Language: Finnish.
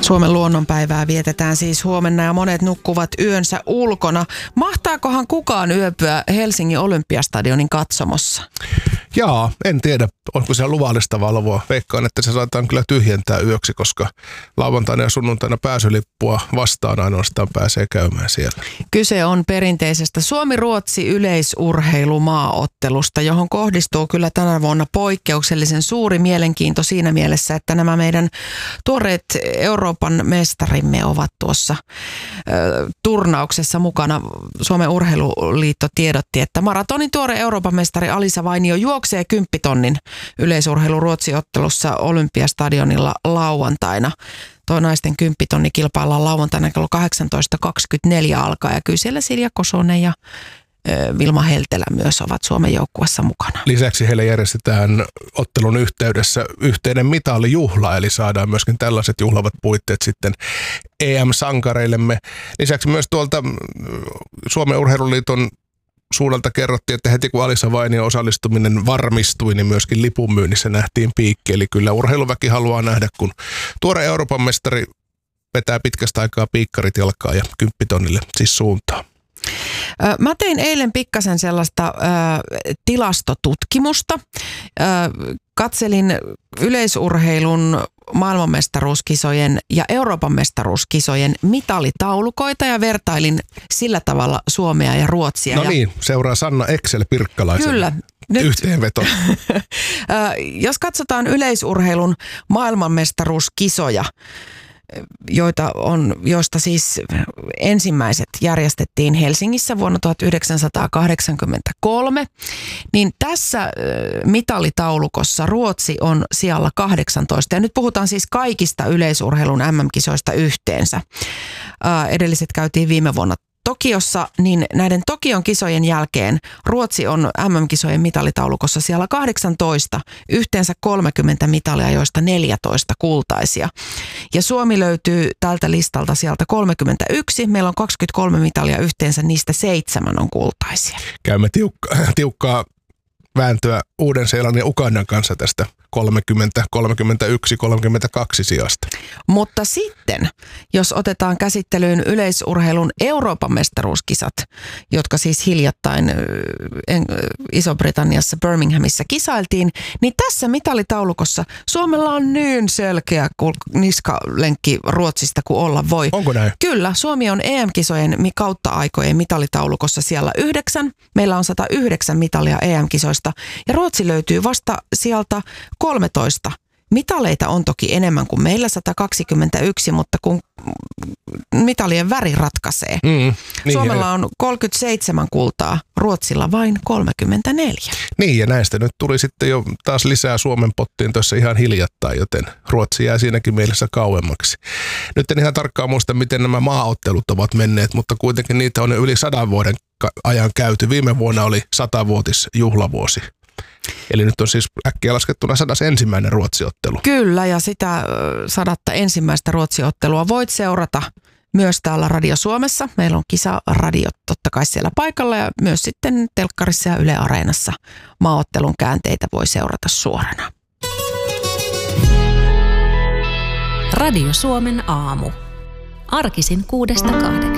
Suomen luonnonpäivää vietetään siis huomenna ja monet nukkuvat yönsä ulkona. Mahtaakohan kukaan yöpyä Helsingin Olympiastadionin katsomossa? Jaa, en tiedä, onko se luvallista valvoa. Veikkaan, että se saattaa kyllä tyhjentää yöksi, koska lauantaina ja sunnuntaina pääsylippua vastaan ainoastaan pääsee käymään siellä. Kyse on perinteisestä Suomi-Ruotsi yleisurheilumaaottelusta, johon kohdistuu kyllä tänä vuonna poikkeuksellisen suuri mielenkiinto siinä mielessä, että nämä meidän tuoreet Euroopan mestarimme ovat tuossa turnauksessa mukana. Suomen Urheiluliitto tiedotti, että maratonin tuore Euroopan mestari Alisa Vainio juoksee 10 tonnin yleisurheilu-Ruotsi-ottelussa Olympiastadionilla lauantaina. Tuo naisten 10 tonni kilpaillaan lauantaina kello 18.24 alkaa ja kyllä siellä Silja Kosonen ja Vilma Heltelä myös ovat Suomen joukkueessa mukana. Lisäksi heille järjestetään ottelun yhteydessä yhteinen mitalijuhla, eli saadaan myöskin tällaiset juhlavat puitteet sitten EM-sankareillemme. Lisäksi myös tuolta Suomen Urheiluliiton suunnalta kerrottiin, että heti kun Alisa Vainion osallistuminen varmistui, niin myöskin lipunmyynnissä nähtiin piikki. Eli kyllä urheiluväki haluaa nähdä, kun tuore Euroopan mestari vetää pitkästä aikaa piikkarit jalkaa ja 10 tonnille siis suuntaan. Mä tein eilen pikkasen sellaista tilastotutkimusta. Katselin yleisurheilun maailmanmestaruuskisojen ja Euroopan mestaruuskisojen mitalitaulukoita ja vertailin sillä tavalla Suomea ja Ruotsia. No niin, seuraa Sanna Excel-Pirkkalaisen kyllä, yhteenveto. Jos katsotaan yleisurheilun maailmanmestaruuskisoja, joista siis ensimmäiset järjestettiin Helsingissä vuonna 1983, niin tässä mitalitaulukossa Ruotsi on sijalla 18. Ja nyt puhutaan siis kaikista yleisurheilun MM-kisoista yhteensä. Edelliset käytiin viime vuonna Tokiossa, niin näiden Tokion kisojen jälkeen Ruotsi on MM-kisojen mitalitaulukossa siellä 18, yhteensä 30 mitalia, joista 14 kultaisia. Ja Suomi löytyy tältä listalta sieltä 31, meillä on 23 mitalia yhteensä, niistä 7 on kultaisia. Käymme tiukkaa vääntöä Uuden-Seelannin ja Ugandan kanssa tästä 30, 31, 32 sijasta. Mutta sitten, jos otetaan käsittelyyn yleisurheilun Euroopan mestaruuskisat, jotka siis hiljattain Iso-Britanniassa Birminghamissa kisailtiin, niin tässä mitalitaulukossa Suomella on niin selkeä niskalenkki Ruotsista kuin olla voi. Onko näin? Kyllä, Suomi on EM-kisojen kautta aikojen mitalitaulukossa siellä 9. Meillä on 109 mitalia EM-kisoista ja Ruotsi löytyy vasta sieltä 13. Mitaleita on toki enemmän kuin meillä 121, mutta kun mitalien väri ratkaisee. Niin Suomella on 37 kultaa, Ruotsilla vain 34. Niin, ja näistä nyt tuli sitten jo taas lisää Suomen pottiin tuossa ihan hiljattain, joten Ruotsi jää siinäkin mielessä kauemmaksi. Nyt en ihan tarkkaan muista, miten nämä maaottelut ovat menneet, mutta kuitenkin niitä on yli 100 vuoden ajan käyty. Viime vuonna oli 100-vuotisjuhlavuosi. Eli nyt on siis äkkiä laskettuna 101. Ruotsiottelu. Kyllä, ja sitä 101. Ruotsiottelua voit seurata myös täällä Radio Suomessa. Meillä on kisaradiot totta kai siellä paikalla ja myös sitten telkkarissa ja Yle Areenassa maaottelun käänteitä voi seurata suorana. Radio Suomen aamu. Arkisin 6-8.